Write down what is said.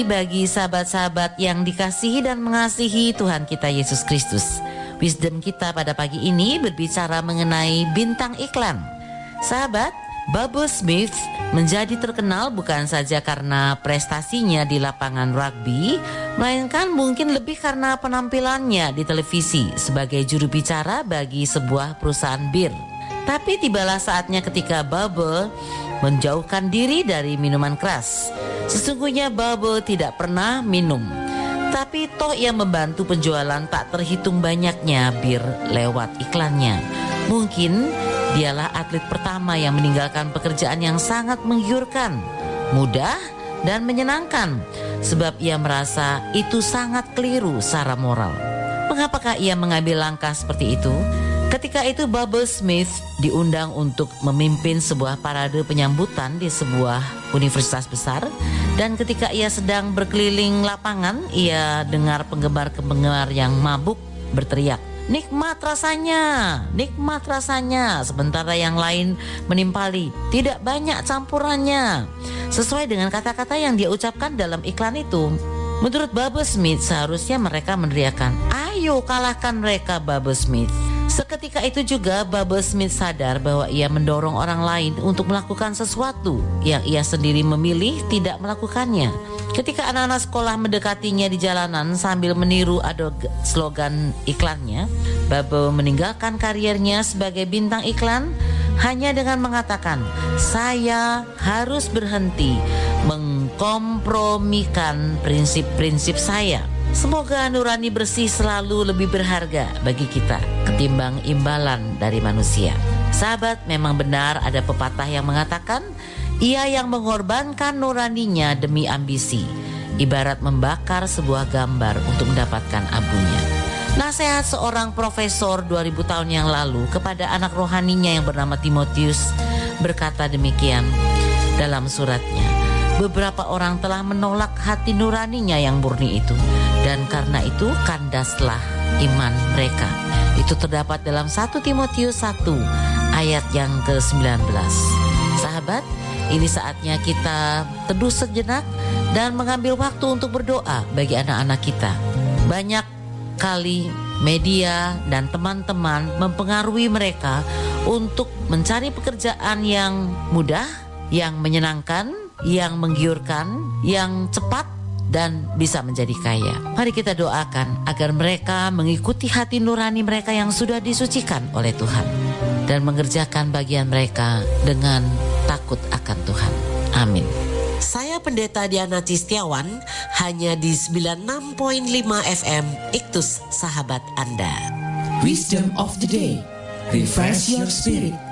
Bagi sahabat-sahabat yang dikasihi dan mengasihi Tuhan kita Yesus Kristus, wisdom kita pada pagi ini berbicara mengenai bintang iklan. Sahabat, Bubble Smith menjadi terkenal bukan saja karena prestasinya di lapangan rugby, melainkan mungkin lebih karena penampilannya di televisi sebagai juru bicara bagi sebuah perusahaan bir. Tapi tibalah saatnya ketika Bubble menjauhkan diri dari minuman keras. Sesungguhnya Bubble tidak pernah minum, tapi toh ia membantu penjualan tak terhitung banyaknya bir lewat iklannya. Mungkin dialah atlet pertama yang meninggalkan pekerjaan yang sangat menggiurkan, mudah dan menyenangkan, sebab ia merasa itu sangat keliru secara moral. Mengapakah ia mengambil langkah seperti itu? Ketika itu Bubble Smith diundang untuk memimpin sebuah parade penyambutan di sebuah universitas besar, dan ketika ia sedang berkeliling lapangan, ia dengar penggemar-penggemar yang mabuk berteriak, nikmat rasanya, sementara yang lain menimpali, tidak banyak campurannya, sesuai dengan kata-kata yang dia ucapkan dalam iklan itu. Menurut Bubble Smith, seharusnya mereka meneriakkan, ayo kalahkan mereka Bubble Smith. Seketika itu juga Bubble Smith sadar bahwa ia mendorong orang lain untuk melakukan sesuatu yang ia sendiri memilih tidak melakukannya. Ketika anak-anak sekolah mendekatinya di jalanan sambil meniru slogan iklannya, Bubble meninggalkan kariernya sebagai bintang iklan hanya dengan mengatakan, saya harus berhenti mengkompromikan prinsip-prinsip saya. Semoga nurani bersih selalu lebih berharga bagi kita ketimbang imbalan dari manusia. Sahabat, memang benar ada pepatah yang mengatakan, ia yang mengorbankan nuraninya demi ambisi, ibarat membakar sebuah gambar untuk mendapatkan abunya. Nasihat seorang profesor 2000 tahun yang lalu kepada anak rohaninya yang bernama Timotius berkata demikian dalam suratnya. Beberapa orang telah menolak hati nuraninya yang murni itu, dan karena itu kandaslah iman mereka. Itu terdapat dalam 1 Timotius 1 ayat yang ke-19. Sahabat, ini saatnya kita teduh sejenak dan mengambil waktu untuk berdoa bagi anak-anak kita. Banyak kali media dan teman-teman mempengaruhi mereka untuk mencari pekerjaan yang mudah, yang menyenangkan, yang menggiurkan, yang cepat, dan bisa menjadi kaya. Mari kita doakan agar mereka mengikuti hati nurani mereka yang sudah disucikan oleh Tuhan dan mengerjakan bagian mereka dengan takut akan Tuhan. Amin. Saya Pendeta Diana Cistiawan, hanya di 96.5 FM Iktus Sahabat Anda. Wisdom of the Day. Refresh your spirit.